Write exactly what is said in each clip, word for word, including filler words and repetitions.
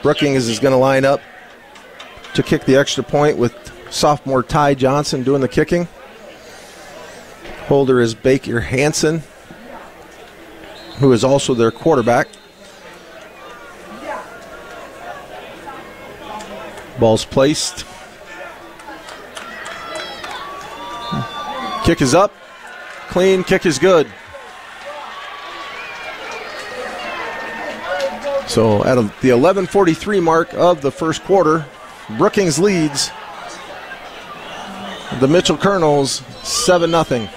Brookings is going to line up to kick the extra point with sophomore Ty Johnson doing the kicking. Holder is Baker Hansen, who is also their quarterback. Ball's placed. Kick is up. Clean. Kick is good. So at a, the eleven forty-three mark of the first quarter, Brookings leads the Mitchell Colonels seven nothing.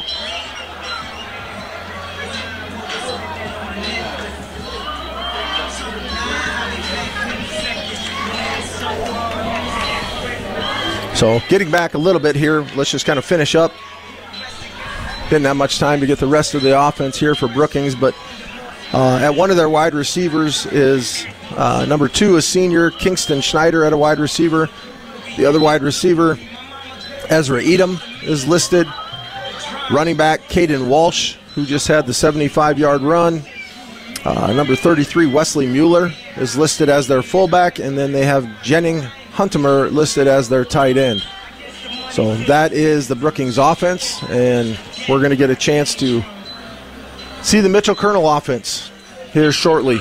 So getting back a little bit here, let's just kind of finish up. Didn't have much time to get the rest of the offense here for Brookings, but uh, at one of their wide receivers is uh, number two, a senior, Kingston Schneider at a wide receiver. The other wide receiver, Ezra Edom, is listed. Running back, Caden Walsh, who just had the seventy-five-yard run. Uh, number thirty-three, Wesley Mueller, is listed as their fullback, and then they have Jennings Huntemer listed as their tight end. So that is the Brookings offense, and we're going to get a chance to see the Mitchell Colonel offense here shortly.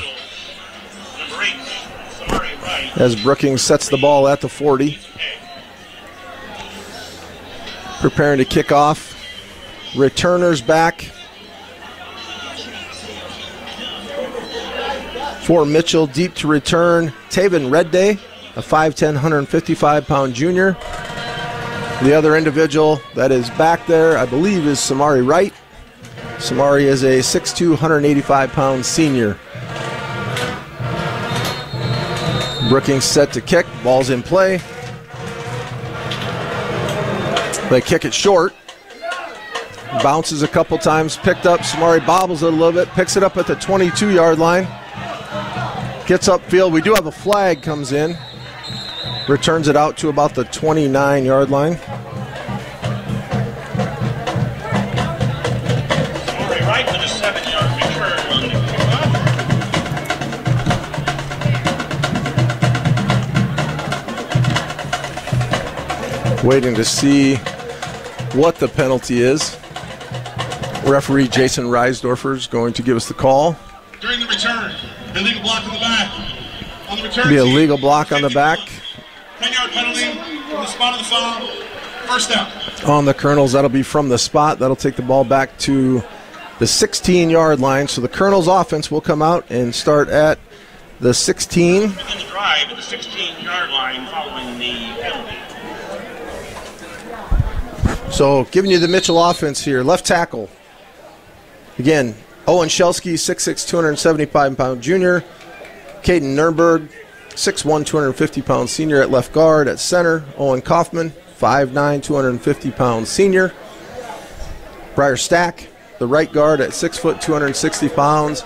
As Brookings sets the ball at the forty. Preparing to kick off. Returners back for Mitchell, deep to return. Taven Redday, a five ten, one fifty-five pound junior. The other individual that is back there, I believe, is Samari Wright. Samari is a six two, one eighty-five pound senior. Brookings set to kick. Ball's in play. They kick it short. Bounces a couple times. Picked up. Samari bobbles it a little bit. Picks it up at the twenty-two-yard line. Gets upfield. We do have a flag comes in. Returns it out to about the twenty-nine-yard line. Right with a seven-yard return on the kickoff. Waiting to see what the penalty is. Referee Jason Reisdorfer is going to give us the call. During the return, illegal block on the back. On the return, be a legal block on the back. ten-yard penalty from the spot of the foul. First down. On the Colonels, that'll be from the spot. That'll take the ball back to the sixteen-yard line. So the Colonels' offense will come out and start at the sixteen. Begin the drive at the sixteen-yard line following the penalty. So giving you the Mitchell offense here. Left tackle. Again, Owen Shelsky, six six, two seventy-five pound junior. Caden Nurnberg, six one, two fifty pound senior at left guard. At center, Owen Kaufman, five nine, two fifty pound senior. Briar Stack, the right guard at six foot, two sixty pounds.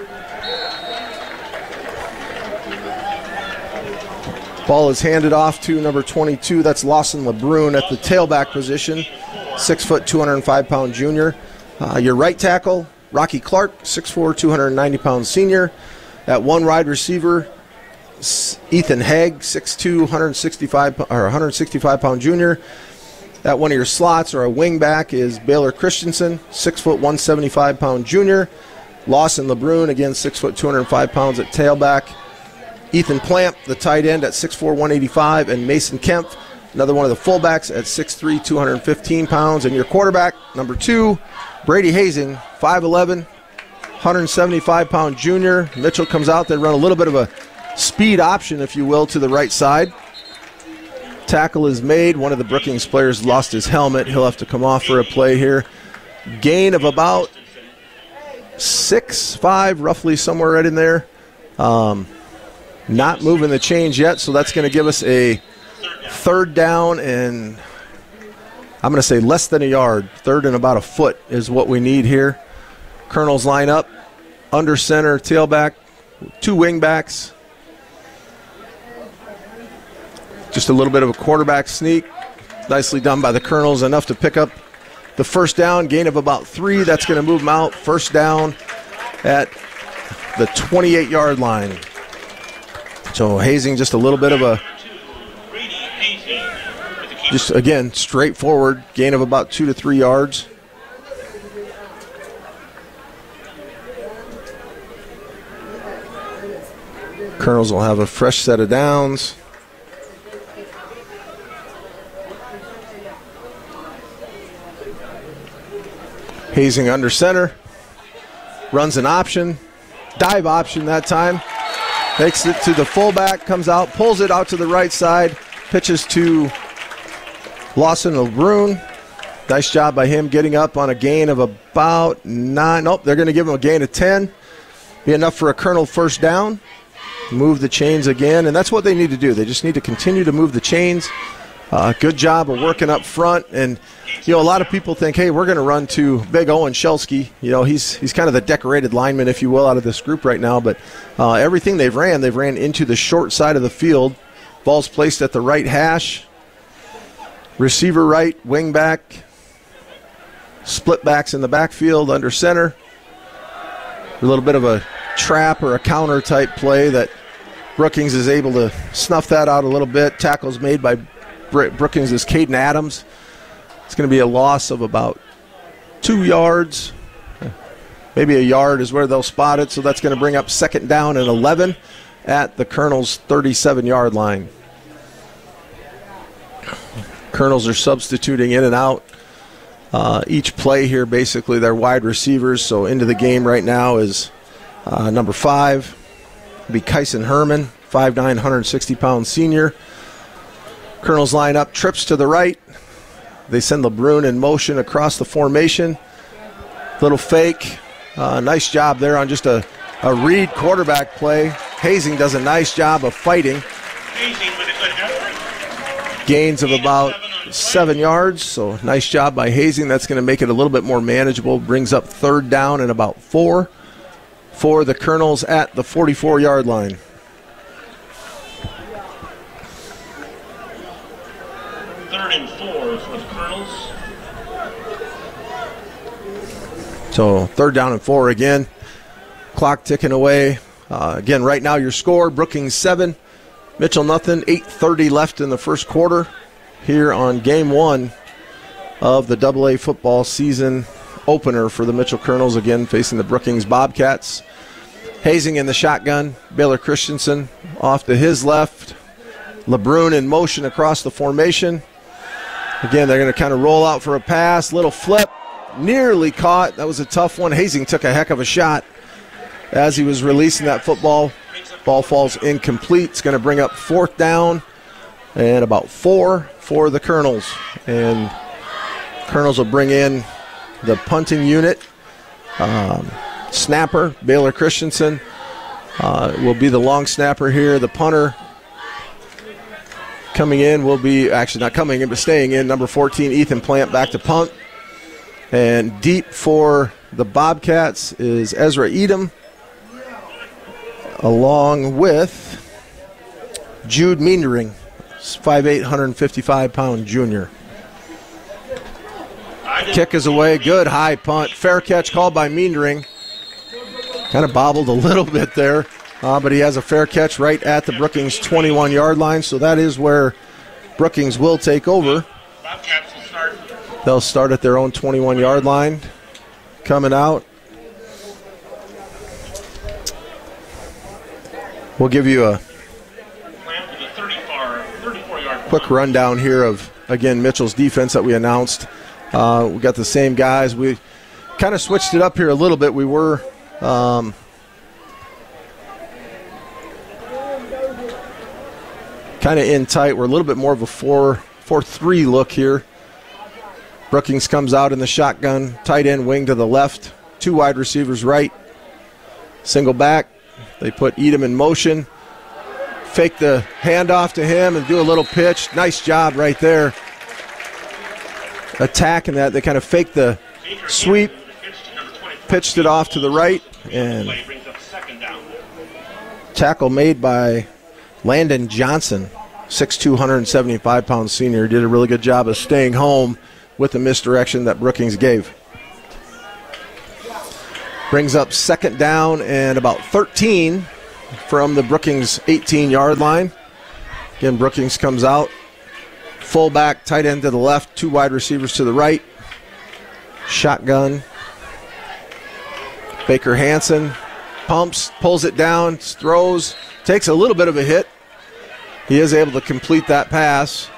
Ball is handed off to number twenty-two. That's Lawson LeBrun at the tailback position. six foot, two oh five pound junior. Uh, your right tackle, Rocky Clark, six four, two ninety pound senior. At one wide receiver, Ethan Haig, six two, one sixty-five or one sixty-five pound junior. At one of your slots or a wing back is Baylor Christensen, six foot, one seventy-five pound junior. Lawson LeBrun, again, six foot, two oh five pounds at tailback. Ethan Plamp, the tight end, at six four, one eighty-five, and Mason Kemp, another one of the fullbacks, at six three, two fifteen pounds. And your quarterback, number two, Brady Hazing, five eleven, one seventy-five pound junior. Mitchell comes out. They run a little bit of a speed option, if you will, to the right side. Tackle is made. One of the Brookings players lost his helmet. He'll have to come off for a play here. Gain of about six, five, roughly somewhere right in there. Um, not moving the chains yet, so that's going to give us a third down and I'm going to say less than a yard. Third and about a foot is what we need here. Colonels line up, under center, tailback, two wing backs. Just a little bit of a quarterback sneak. Nicely done by the Colonels, enough to pick up the first down, gain of about three. That's going to move them out. First down at the twenty-eight-yard line. So Hazing just a little bit of a, just again, straightforward gain of about two to three yards. Colonels will have a fresh set of downs. Hazing under center. Runs an option. Dive option that time. Takes it to the fullback, comes out, pulls it out to the right side, pitches to Lawson LeBrun. Nice job by him getting up on a gain of about nine. Nope, they're going to give him a gain of ten. Be enough for a Colonel first down. Move the chains again, and that's what they need to do. They just need to continue to move the chains. Uh, good job of working up front, and you know a lot of people think, hey, we're going to run to Big Owen Shelsky. You know he's he's kind of the decorated lineman, if you will, out of this group right now. But uh, everything they've ran, they've ran into the short side of the field. Ball's placed at the right hash. Receiver right, wing back, split backs in the backfield under center. A little bit of a trap or a counter type play that Brookings is able to snuff that out a little bit. Tackles made by Brookings is Caden Adams. It's going to be a loss of about two yards. Maybe a yard is where they'll spot it, so that's going to bring up second down and eleven at the Colonels' thirty-seven-yard line. Colonels are substituting in and out. Uh, each play here, basically, they're wide receivers, so into the game right now is uh, number five. It'll be Kyson Herman, five nine, one hundred sixty pound senior. Colonels line up, trips to the right. They send LeBrun in motion across the formation. Little fake. Uh, nice job there on just a, a read quarterback play. Hazing does a nice job of fighting. Gains of about seven yards, so nice job by Hazing. That's going to make it a little bit more manageable. Brings up third down and about four for the Colonels at the forty-four-yard line. Third and four for the Colonels. So third down and four again. Clock ticking away. Uh, again, right now your score, Brookings seven, Mitchell nothing. eight thirty left in the first quarter here on game one of the double A football season opener for the Mitchell Colonels, again facing the Brookings Bobcats. Hazing in the shotgun. Baylor Christensen off to his left. LeBrun in motion across the formation. Again, they're going to kind of roll out for a pass. Little flip. Nearly caught. That was a tough one. Hazing took a heck of a shot as he was releasing that football. Ball falls incomplete. It's going to bring up fourth down and about four for the Colonels. And Colonels will bring in the punting unit. Um, snapper, Baylor Christensen, uh, will be the long snapper here. The punter coming in will be, actually not coming in, but staying in, number fourteen, Ethan Plant, back to punt. And deep for the Bobcats is Ezra Edom, along with Jude Meendering, five eight, one hundred fifty-five pound junior. Kick is away, good high punt. Fair catch called by Meendering. Kind of bobbled a little bit there, uh, but he has a fair catch right at the Brookings twenty-one-yard line, so that is where Brookings will take over. Bobcats will start. They'll start at their own twenty-one-yard line. Coming out. We'll give you a quick rundown here of, again, Mitchell's defense that we announced. Uh, we got the same guys. We kind of switched it up here a little bit. We were um, kind of in tight. We're a little bit more of a four four three look here. Brookings comes out in the shotgun, tight end wing to the left, two wide receivers right, single back. They put Edom in motion, fake the handoff to him and do a little pitch. Nice job right there. Attacking that. They kind of faked the sweep, pitched it off to the right, and tackle made by Landon Johnson, six two, one hundred seventy-five pound senior. Did a really good job of staying home with the misdirection that Brookings gave. Brings up second down and about thirteen from the Brookings eighteen-yard line. Again, Brookings comes out. Fullback, tight end to the left, two wide receivers to the right. Shotgun. Baker Hansen pumps, pulls it down, throws, takes a little bit of a hit. He is able to complete that pass.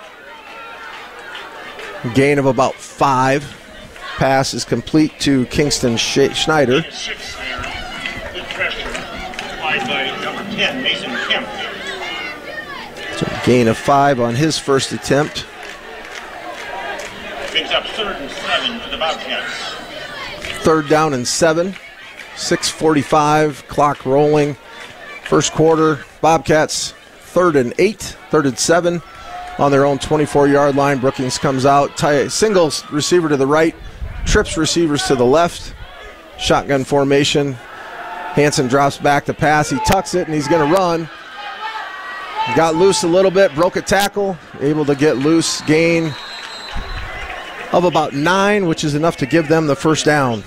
Gain of about five. Pass is complete to Kingston Sh- Schneider. Six there. Good pressure. Applied by number ten, Mason Kemp. So gain of five on his first attempt. Brings up third and seven for the Bobcats. Third down and seven. six forty-five, clock rolling. First quarter, Bobcats third and eight, third and seven on their own twenty-four-yard line. Brookings comes out, tie, single receiver to the right, trips receivers to the left. Shotgun formation. Hansen drops back to pass. He tucks it, and he's going to run. Got loose a little bit, broke a tackle, able to get loose, gain of about nine, which is enough to give them the first down.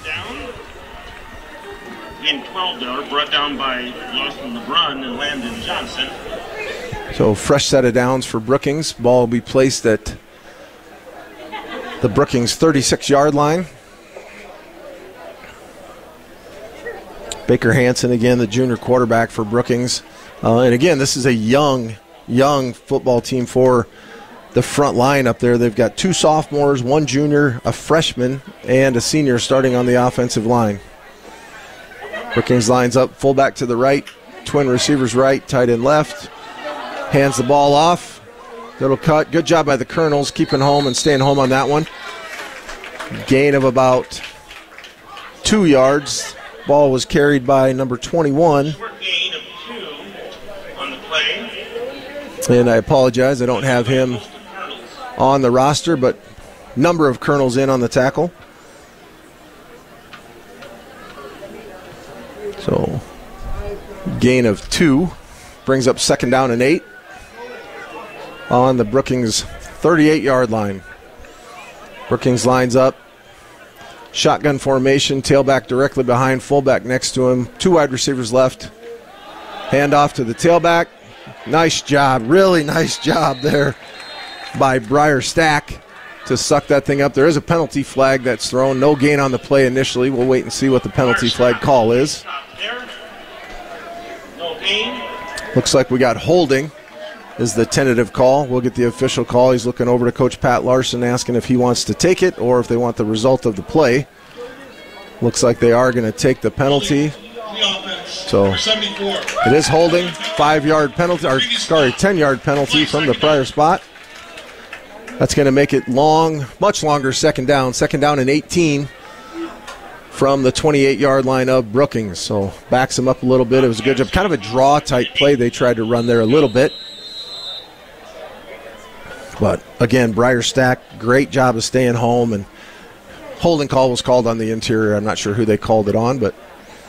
In twelve there, brought down by Lawson LeBrun and Landon Johnson. So fresh set of downs for Brookings. Ball will be placed at the Brookings thirty-six-yard line. Baker Hansen again, the junior quarterback for Brookings. Uh, and again, this is a young, young football team for the front line up there. They've got two sophomores, one junior, a freshman, and a senior starting on the offensive line. Brookings lines up, fullback to the right, twin receivers right, tight end left. Hands the ball off. Little cut. Good job by the Colonels keeping home and staying home on that one. Gain of about two yards. Ball was carried by number twenty-one. Short gain of two on the play. And I apologize, I don't have him on the roster, but number of Colonels in on the tackle. So, gain of two brings up second down and eight on the Brookings thirty-eight-yard line. Brookings lines up. Shotgun formation, tailback directly behind, fullback next to him. Two wide receivers left. Handoff to the tailback. Nice job, really nice job there by Briar Stack to suck that thing up. There is a penalty flag that's thrown. No gain on the play initially. We'll wait and see what the penalty flag call is. No gain. Looks like we got holding is the tentative call. We'll get the official call. He's looking over to Coach Pat Larson asking if he wants to take it or if they want the result of the play. Looks like they are going to take the penalty. So it is holding. Five-yard penalty, or sorry, ten-yard penalty from the prior spot. That's going to make it long, much longer second down. Second down and eighteen from the twenty-eight-yard line of Brookings. So backs him up a little bit. It was a good job. Kind of a draw-type play they tried to run there a little bit. But, again, Briar Stack, great job of staying home. And holding call was called on the interior. I'm not sure who they called it on, but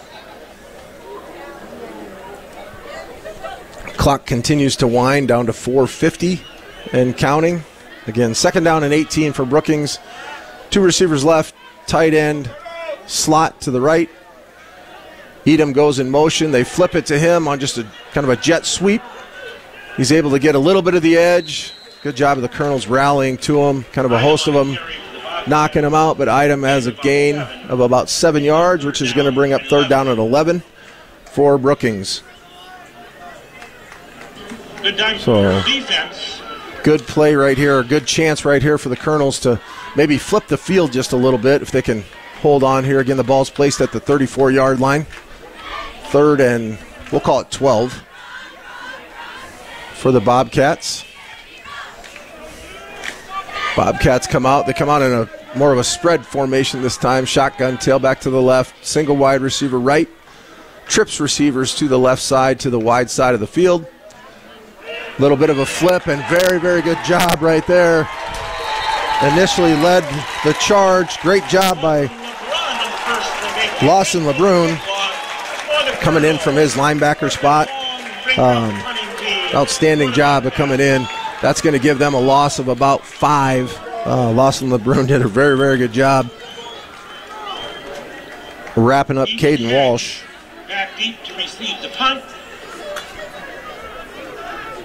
clock continues to wind down to four fifty and counting. Again, second down and eighteen for Brookings. Two receivers left, tight end, slot to the right. Edom goes in motion. They flip it to him on just a kind of a jet sweep. He's able to get a little bit of the edge. Good job of the Colonels rallying to him. Kind of a host of them knocking him out, but Edom has a gain of about seven yards, which is going to bring up third down at eleven for Brookings. Good time So, for defense. Good play right here, a good chance right here for the Colonels to maybe flip the field just a little bit if they can hold on here. Again, the ball's placed at the thirty-four-yard line. Third and, we'll call it twelve for the Bobcats. Bobcats come out. They come out in a more of a spread formation this time. Shotgun, tailback to the left, single wide receiver right. Trips receivers to the left side, to the wide side of the field. Little bit of a flip, and very, very good job right there. Initially led the charge. Great job by Lawson LeBrun coming in from his linebacker spot. Um, outstanding job of coming in. That's going to give them a loss of about five. Uh, Lawson LeBrun did a very, very good job wrapping up Caden Walsh. Back deep to receive the punt.